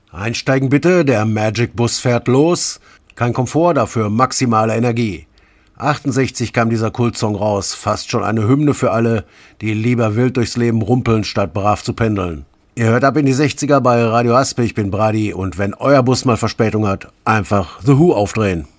Einsteigen bitte, der Magic-Bus fährt los. Kein Komfort, dafür maximale Energie. 68 kam dieser Kultsong raus, fast schon eine Hymne für alle, die lieber wild durchs Leben rumpeln, statt brav zu pendeln. Ihr hört ab in die 60er bei Radio Aspe, ich bin Brady und wenn euer Bus mal Verspätung hat, einfach The Who aufdrehen.